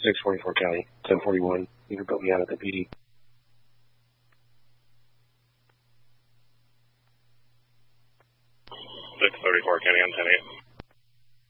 644 County, 1041. You can put me out at the PD. 634 County, I'm 10-8.